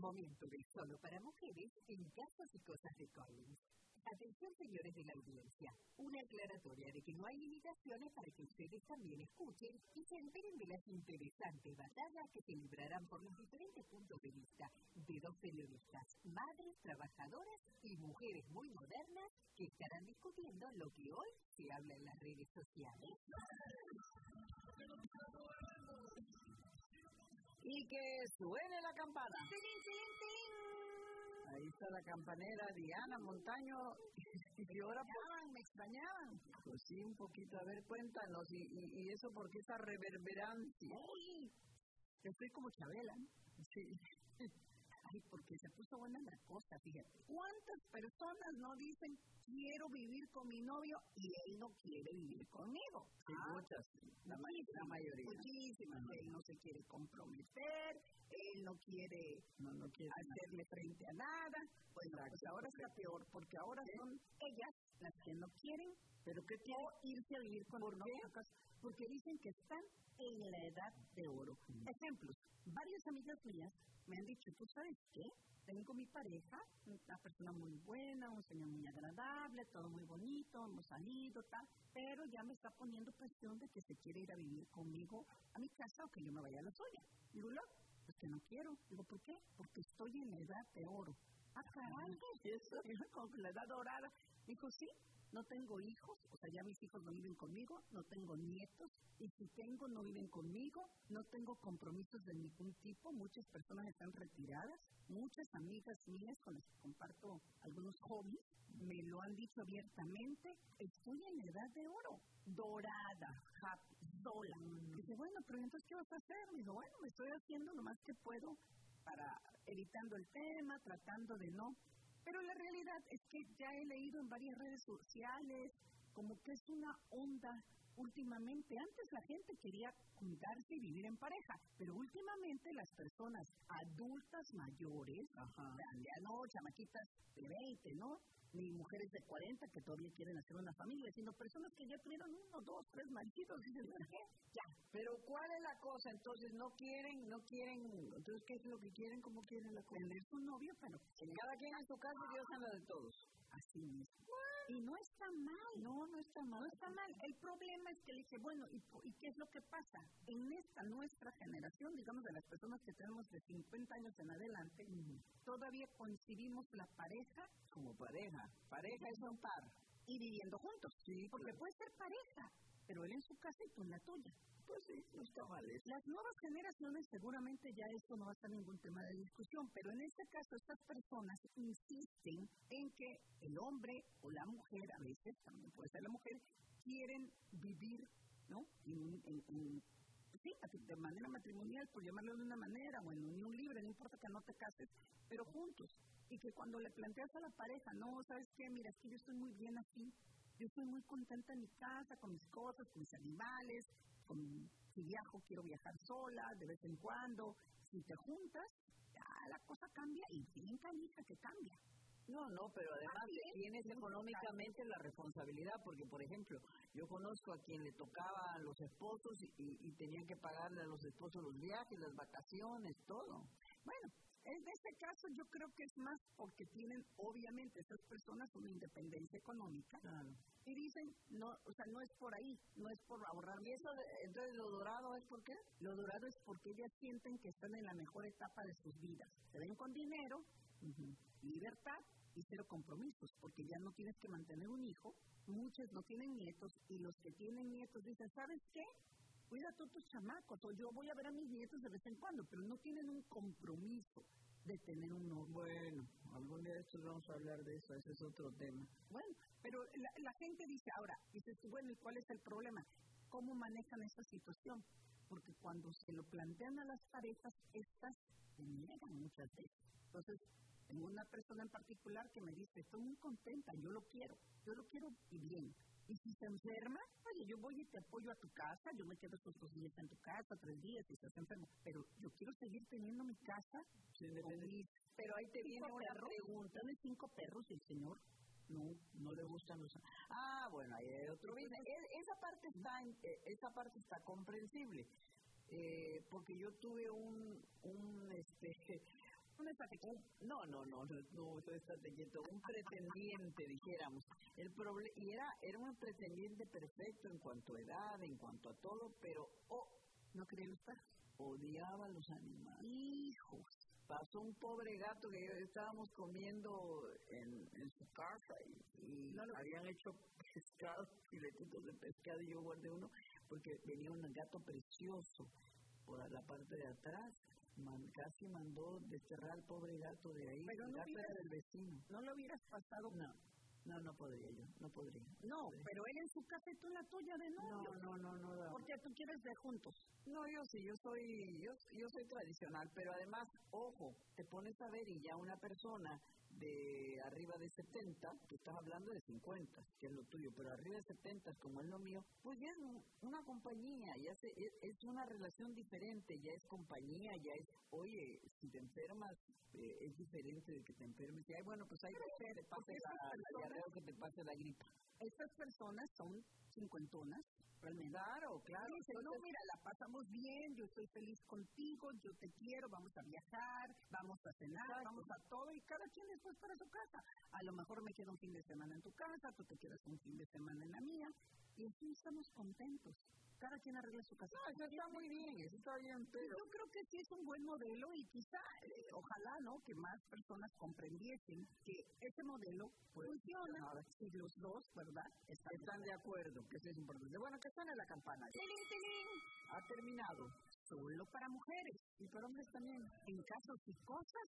Momento de solo para mujeres en Casos y Cosas de Collins. Atención, señores de la audiencia. Una aclaratoria de que no hay limitaciones para que ustedes también escuchen y se enteren de las interesantes batallas que se librarán por los diferentes puntos de vista de dos periodistas, madres, trabajadoras y mujeres muy modernas que estarán discutiendo lo que hoy se habla en las redes sociales. Y que suene la campana. ¡Tilín, tilín, tilín! Ahí está la campanera Diana Montaño. ¿Y ahora me extrañaban? Pues sí, un poquito. A ver, cuéntanos. ¿Y eso por qué esa reverberancia? ¡Uy! Yo soy como Chabela, ¿no? Sí. Ay, porque se puso buena la cosa, fíjate. ¿Cuántas personas no dicen, quiero vivir con mi novio y él no quiere vivir conmigo? Sí, muchas. La mayoría. Muchísimas. Él no se quiere comprometer, él no quiere hacerle frente a nada. Bueno, pues ahora está peor, porque ahora son ellas las que no quieren, pero que tienen irse a vivir con ¿Por qué? Porque dicen que están en la edad de oro. Ejemplos, varias amigas mías me han dicho, ¿tú sabes qué? Tengo mi pareja, una persona muy buena, un señor muy agradable, todo muy bonito, hemos salido, tal, pero ya me está poniendo presión de que se quiere ir a vivir conmigo a mi casa o que yo me vaya a la suya. Digo, no, pues que no quiero. Digo, ¿por qué? Porque estoy en la edad de oro. Ah, caray, eso, con la edad dorada. Dijo, sí, no tengo hijos, o sea, ya mis hijos no viven conmigo, no tengo nietos, y si tengo, no viven conmigo, no tengo compromisos de ningún tipo, muchas personas están retiradas, muchas amigas mías con las que comparto algunos hobbies, me lo han dicho abiertamente, estoy en la edad de oro, dorada, happy, sola. Dice, bueno, pero entonces, ¿qué vas a hacer? Digo, bueno, me estoy haciendo lo más que puedo para evitando el tema, tratando de no. Pero la realidad es que ya he leído en varias redes sociales como que es una onda últimamente. Antes la gente quería juntarse y vivir en pareja, pero últimamente las personas adultas mayores, ya no chamaquitas de 20, ¿no? Ni mujeres de 40 que todavía quieren hacer una familia, sino personas que ya tuvieron 1, 2, 3 maridos, dicen, ¿qué? Ya. Pero ¿cuál es la cosa? Entonces, no quieren, entonces, ¿qué es lo que quieren? ¿Cómo quieren la cosa? Tener su novio, pero cada quien en su casa y Dios en la de todos. Así mismo. Y no está mal. No está mal. No está mal. El problema es que le dije, bueno, ¿y qué es lo que pasa? En nuestra generación, digamos, de las personas que tenemos de 50 años en adelante, todavía concibimos la pareja como pareja. Pareja es un par. Y viviendo juntos. Sí, porque puede ser pareja, pero él en su casa y tú en la tuya. Pues sí, no está mal eso. Las nuevas generaciones seguramente ya esto no va a ser ningún tema de discusión, pero en este caso estas personas insisten en que el hombre o la mujer, a veces también puede ser la mujer, quieren vivir, ¿no? Sí, de manera matrimonial, por llamarlo de una manera, o en unión libre, no importa que no te cases, pero juntos. Y que cuando le planteas a la pareja, no, ¿sabes qué? Mira, es que yo estoy muy bien así, yo estoy muy contenta en mi casa, con mis cosas, con mis animales, si viajo quiero viajar sola, de vez en cuando. Si te juntas, ya la cosa cambia y bien canija que cambia. No, pero además tienes económicamente la responsabilidad, porque, por ejemplo, yo conozco a quien le tocaba a los esposos y tenían que pagarle a los esposos los viajes, las vacaciones, todo. Bueno, en este caso yo creo que es más porque tienen, obviamente, esas personas una independencia económica. Claro. Y dicen, no, o sea, no es por ahí, no es por ahorrar. ¿Y eso, entonces, lo dorado es por qué? Lo dorado es porque ellas sienten que están en la mejor etapa de sus vidas. Se ven con dinero, libertad y cero compromisos, porque ya no tienes que mantener un hijo. Muchos no tienen nietos y los que tienen nietos dicen, ¿sabes qué? Cuida a tus chamacos, o yo voy a ver a mis nietos de vez en cuando, pero no tienen un compromiso de tener un novio. Bueno, algún día de estos vamos a hablar de eso, ese es otro tema. Bueno, pero la gente dice ahora, dices tú, bueno, ¿y cuál es el problema? ¿Cómo manejan esa situación? Porque cuando se lo plantean a las parejas, estas se niegan muchas veces. Entonces, tengo una persona en particular que me dice, estoy muy contenta, yo lo quiero y bien. Y si se enferma, oye, yo voy y te apoyo a tu casa, yo me quedo estos 2 días en tu casa, 3 días si estás enfermo, pero yo quiero seguir teniendo mi casa. Sí, pero ahí te viene una pregunta. ¿Tiene 5 perros el señor? No le gustan los... Ah, bueno, ahí hay otro. Esa parte está comprensible. Porque yo tuve un estate quieto. No, estate quieto. Un pretendiente, dijéramos. Y era un pretendiente perfecto en cuanto a edad, en cuanto a todo, pero no quería los perros. Odiaba a los animales. Hijos. Pasó un pobre gato que estábamos comiendo en su casa y no, habían hecho pescado, filetitos de pescado, y yo guardé uno porque venía un gato precioso por la parte de atrás. Casi mandó desterrar al pobre gato de ahí. Pero el gato era del vecino. ¿No lo hubieras pasado? No podría yo, no podría. No, pero él en su casa y tú en la tuya de novio. No. Porque tú quieres ver juntos. No, yo sí, yo soy tradicional, pero además, ojo, te pones a ver y ya una persona de arriba de 70, tú estás hablando de 50, que es lo tuyo, pero arriba de 70, como es lo mío, pues ya es una compañía, es una relación diferente, ya es compañía, ya es, oye, si te enfermas, es diferente de que te enfermes, y bueno, pues ahí que te pase la diarrea o que te pase la gripa. Estas personas son cincuentonas, realmente. Claro. Dicen, no, mira, la pasamos bien, yo estoy feliz contigo, yo te quiero, vamos a viajar, vamos a cenar, vamos a todo, y cada quien después para su casa. A lo mejor me quedo un fin de semana en tu casa, tú te quedas un fin de semana en la mía, y así estamos contentos. Cada quien arregla su casa. Eso está muy bien, eso está bien, pero... Yo creo que sí es un buen modelo y quizá, ojalá, ¿no?, que más personas comprendiesen que ese modelo funciona si los dos, ¿verdad?, están de acuerdo, que eso es importante. Bueno, que suene la campana. ¡Tilín, tilín! Ha terminado. Solo para mujeres y para hombres también. En casos y cosas